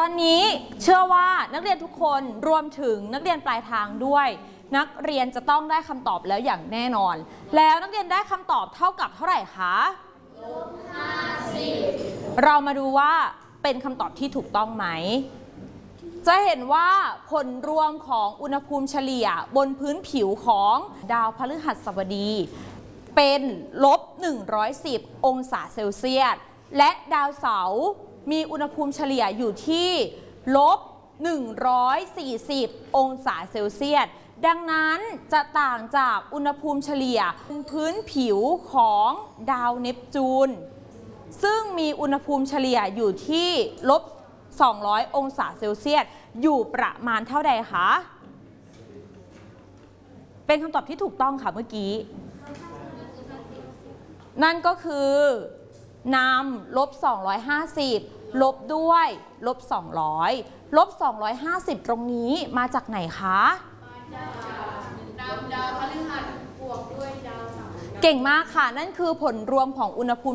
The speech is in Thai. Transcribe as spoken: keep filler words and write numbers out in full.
วันนี้เชื่อว่านักเรียนทุกคนรวมถึงนักเรียนปลายทางด้วยนักเรียนจะต้องได้คำตอบแล้วอย่างแน่นอนแล้วนักเรียนได้คำตอบเท่ากับเท่าไหร่คะลบห้าสิบเรามาดูว่าเป็นคำตอบที่ถูกต้องไหมจะเห็นว่าผลรวมของอุณหภูมิเฉลี่ยบนพื้นผิวของดาวพฤหัสบดีเป็นลบหนึ่งร้อยสิบองศาเซลเซียสและดาวเสาร์มีอุณหภูมิเฉลี่ยอยู่ที่ลบหนึ่งร้อยสี่สิบองศาเซลเซียสดังนั้นจะต่างจากอุณหภูมิเฉลี่ยพื้นผิวของดาวเนปจูนซึ่งมีอุณหภูมิเฉลี่ยอยู่ที่ลบสองร้อยองศาเซลเซียสอยู่ประมาณเท่าใดคะเป็นคำตอบที่ถูกต้องค่ะเมื่อกี้นั่นก็คือนำลบสองร้อยห้าสิบลบด้วยลบสองร้อยลบสองร้อยห้าสิบตรงนี้มาจากไหนคะดาวดาวพฤหัสบวกด้วยดาวเสาร์เก่งมากค่ะนั่นคือผลรวมของอุณหภูมิ